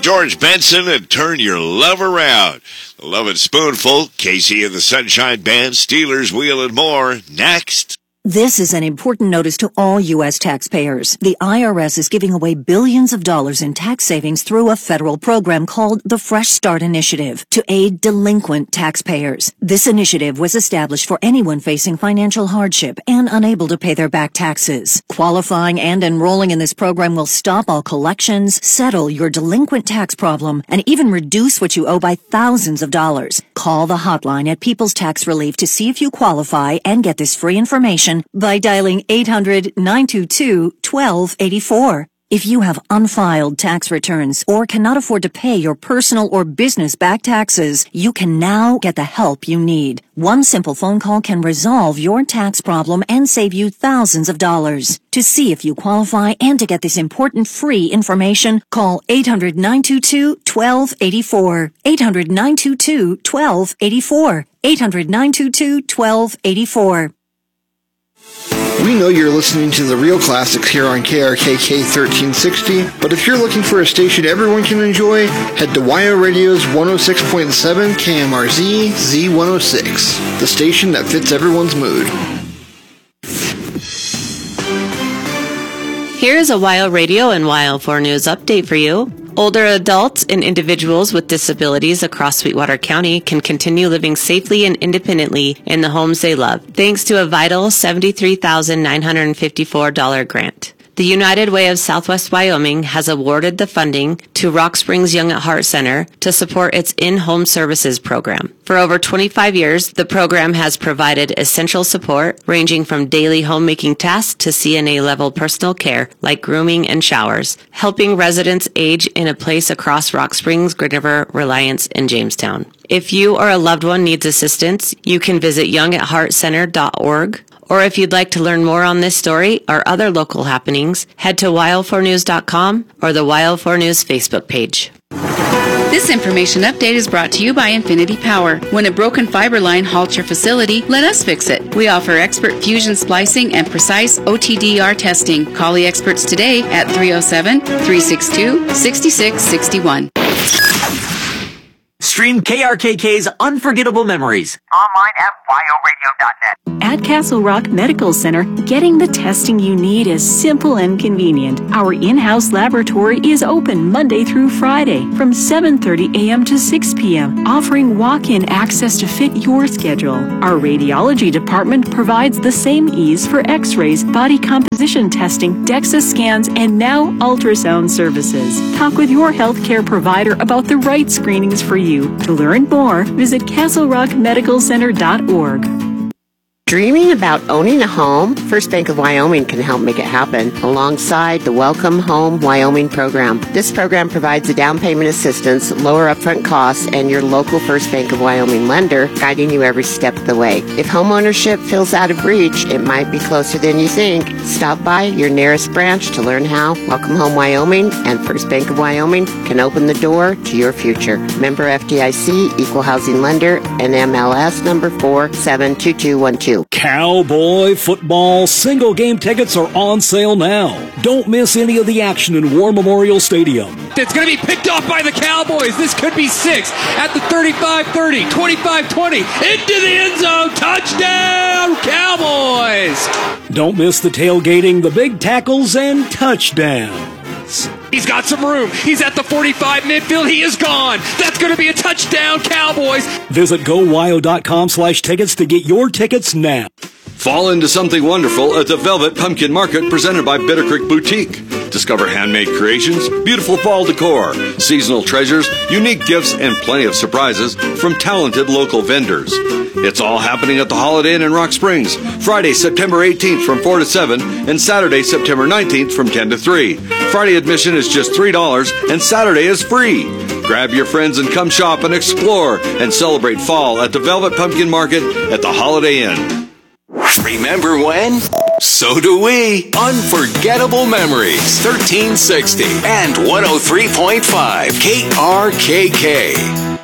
George Benson and turn your love around. The Love and Spoonful, Casey and the Sunshine Band, Steelers Wheel, and more. Next. This is an important notice to all U.S. taxpayers. The IRS is giving away billions of dollars in tax savings through a federal program called the Fresh Start Initiative to aid delinquent taxpayers. This initiative was established for anyone facing financial hardship and unable to pay their back taxes. Qualifying and enrolling in this program will stop all collections, settle your delinquent tax problem, and even reduce what you owe by thousands of dollars. Call the hotline at People's Tax Relief to see if you qualify and get this free information by dialing 800-922-1284. If you have unfiled tax returns or cannot afford to pay your personal or business back taxes, you can now get the help you need. One simple phone call can resolve your tax problem and save you thousands of dollars. To see if you qualify and to get this important free information, call 800-922-1284. 800-922-1284. 800-922-1284. We know you're listening to the real classics here on KRKK 1360, but if you're looking for a station everyone can enjoy, head to WYO Radio's 106.7 KMRZ Z106, the station that fits everyone's mood. Here's a WYO Radio and WYO4 News update for you. Older adults and individuals with disabilities across Sweetwater County can continue living safely and independently in the homes they love, thanks to a vital $73,954 grant. The United Way of Southwest Wyoming has awarded the funding to Rock Springs Young at Heart Center to support its in-home services program. For over 25 years, the program has provided essential support ranging from daily homemaking tasks to CNA-level personal care like grooming and showers, helping residents age in a place across Rock Springs, Green River, Reliance, and Jamestown. If you or a loved one needs assistance, you can visit youngatheartcenter.org. Or if you'd like to learn more on this story or other local happenings, head to WYO4News.com or the WYO4 News Facebook page. This information update is brought to you by Infinity Power. When a broken fiber line halts your facility, let us fix it. We offer expert fusion splicing and precise OTDR testing. Call the experts today at 307-362-6661. Stream KRKK's Unforgettable Memories online at wyoradio.net. At Castle Rock Medical Center, getting the testing you need is simple and convenient. Our in-house laboratory is open Monday through Friday from 7:30 a.m. to 6 p.m., offering walk-in access to fit your schedule. Our radiology department provides the same ease for x-rays, body composition testing, DEXA scans, and now ultrasound services. Talk with your healthcare provider about the right screenings for you. To learn more, visit castlerockmedicalcenter.org. Dreaming about owning a home? First Bank of Wyoming can help make it happen alongside the Welcome Home Wyoming program. This program provides a down payment assistance, lower upfront costs, and your local First Bank of Wyoming lender guiding you every step of the way. If home ownership feels out of reach, it might be closer than you think. Stop by your nearest branch to learn how Welcome Home Wyoming and First Bank of Wyoming can open the door to your future. Member FDIC, Equal Housing Lender, and MLS number 472212. Cowboy football single game tickets are on sale now. Don't miss any of the action in War Memorial Stadium. It's going to be picked off by the Cowboys. This could be 6 at the 35-30, 25-20, into the end zone. Touchdown, Cowboys! Don't miss the tailgating, the big tackles, and touchdowns. He's got some room. He's at the 45 midfield. He is gone. That's going to be a touchdown, Cowboys. Visit GoWild.com/tickets to get your tickets now. Fall into something wonderful at the Velvet Pumpkin Market presented by Bitter Creek Boutique. Discover handmade creations, beautiful fall decor, seasonal treasures, unique gifts, and plenty of surprises from talented local vendors. It's all happening at the Holiday Inn in Rock Springs, Friday, September 18th from 4 to 7, and Saturday, September 19th from 10 to 3. Friday admission is just $3, and Saturday is free. Grab your friends and come shop and explore and celebrate fall at the Velvet Pumpkin Market at the Holiday Inn. Remember when? So do we. Unforgettable Memories, 1360 and 103.5 KRKK.